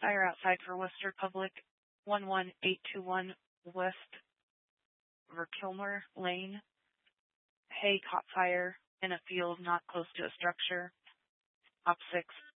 Fire outside for Worcester Public, 11821 West Verkilmer Lane. Hay caught fire in a field not close to a structure. Op 6